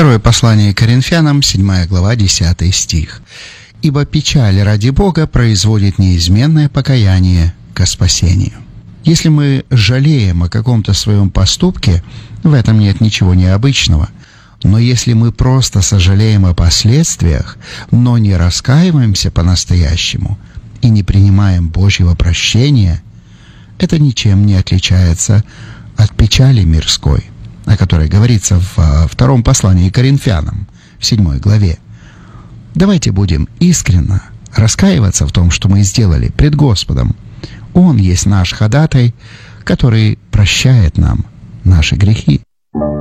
Второе послание Коринфянам, 7 глава, 10 стих. «Ибо печаль ради Бога производит неизменное покаяние ко спасению». Если мы жалеем о каком-то своем поступке, в этом нет ничего необычного. Но если мы просто сожалеем о последствиях, но не раскаиваемся по-настоящему и не принимаем Божьего прощения, это ничем не отличается от печали мирской, о которой говорится в втором послании к Коринфянам, в 7 главе. Давайте будем искренне раскаиваться в том, что мы сделали пред Господом. Он есть наш ходатай, который прощает нам наши грехи.